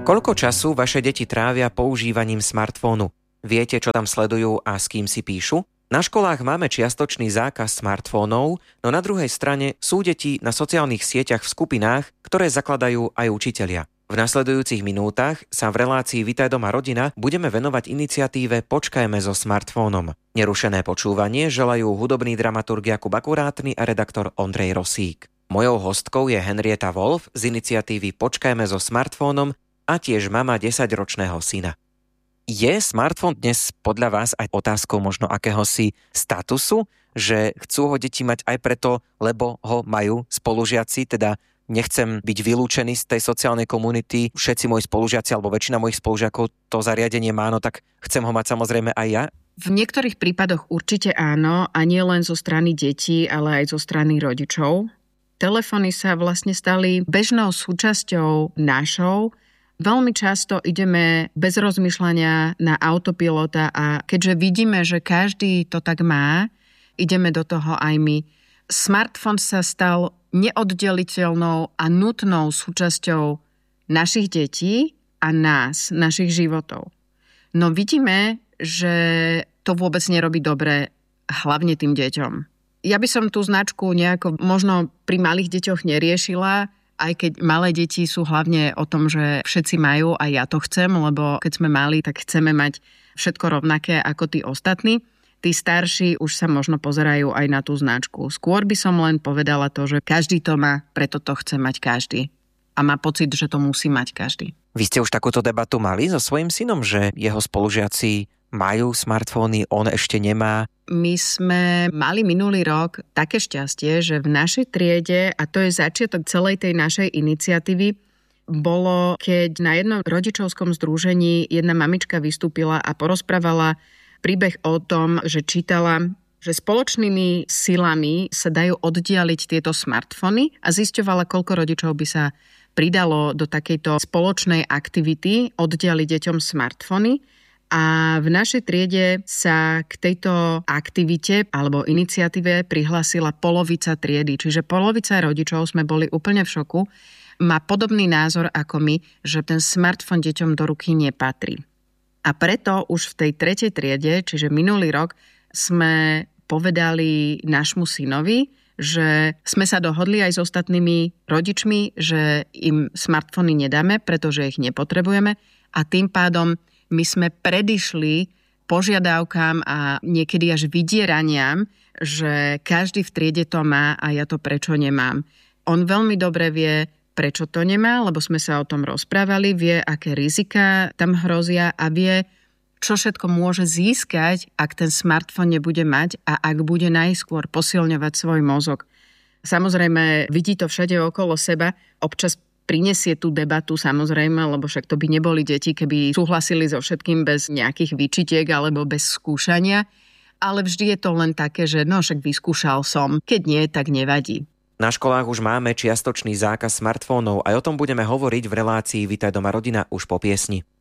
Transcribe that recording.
Koľko času vaše deti trávia používaním smartfónu? Viete, čo tam sledujú a s kým si píšu? Na školách máme čiastočný zákaz smartfónov, no na druhej strane sú deti na sociálnych sieťach v skupinách, ktoré zakladajú aj učitelia. V nasledujúcich minútach sa v relácii Vitaj doma rodina budeme venovať iniciatíve Počkajme so smartfónom. Nerušené počúvanie želajú hudobný dramaturg Jakub Akurátny a redaktor Ondrej Rosík. Mojou hostkou je Henrieta Wolf z iniciatívy Počkajme so smartfónom a tiež mama 10-ročného syna. Je smartfón dnes podľa vás aj otázkou možno akéhosi statusu, že chcú ho deti mať aj preto, lebo ho majú spolužiaci, teda nechcem byť vylúčený z tej sociálnej komunity, všetci moji spolužiaci alebo väčšina mojich spolužiakov to zariadenie má, no tak chcem ho mať samozrejme aj ja? V niektorých prípadoch určite áno, a nie len zo strany detí, ale aj zo strany rodičov. Telefóny sa vlastne stali bežnou súčasťou našou. Veľmi často ideme bez rozmýšľania na autopilota a keďže vidíme, že každý to tak má, ideme do toho aj my. Smartfón sa stal neoddeliteľnou a nutnou súčasťou našich detí a nás, našich životov. No vidíme, že to vôbec nerobí dobre, hlavne tým deťom. Ja by som tú značku nejako možno pri malých deťoch neriešila, aj keď malé deti sú hlavne o tom, že všetci majú a ja to chcem, lebo keď sme mali, tak chceme mať všetko rovnaké ako tí ostatní. Tí starší už sa možno pozerajú aj na tú značku. Skôr by som len povedala to, že každý to má, preto to chce mať každý. A má pocit, že to musí mať každý. Vy ste už takúto debatu mali so svojím synom, že jeho spolužiaci majú smartfóny, on ešte nemá? My sme mali minulý rok také šťastie, že v našej triede, a to je začiatok celej tej našej iniciatívy, bolo, keď na jednom rodičovskom združení jedna mamička vystúpila a porozprávala príbeh o tom, že čítala, že spoločnými silami sa dajú oddialiť tieto smartfóny a zisťovala, koľko rodičov by sa pridalo do takejto spoločnej aktivity oddialiť deťom smartfóny. A v našej triede sa k tejto aktivite alebo iniciatíve prihlásila polovica triedy, čiže polovica rodičov sme boli úplne v šoku. Má podobný názor ako my, že ten smartfón deťom do ruky nepatrí. A preto už v tej tretej triede, čiže minulý rok, sme povedali nášmu synovi, že sme sa dohodli aj s ostatnými rodičmi, že im smartfóny nedáme, pretože ich nepotrebujeme a tým pádom my sme predišli požiadavkám a niekedy až vydieraniam, že každý v triede to má a ja to prečo nemám. On veľmi dobre vie, prečo to nemá, lebo sme sa o tom rozprávali, vie, aké rizika tam hrozia a vie, čo všetko môže získať, ak ten smartfón nebude mať a ak bude najskôr posilňovať svoj mozog. Samozrejme, vidí to všade okolo seba, občas prinesie tú debatu samozrejme, lebo však to by neboli deti, keby súhlasili so všetkým bez nejakých výčitiek alebo bez skúšania. Ale vždy je to len také, že no však vyskúšal som, keď nie, tak nevadí. Na školách už máme čiastočný zákaz smartfónov a o tom budeme hovoriť v relácii Vitaj doma rodina už po piesni.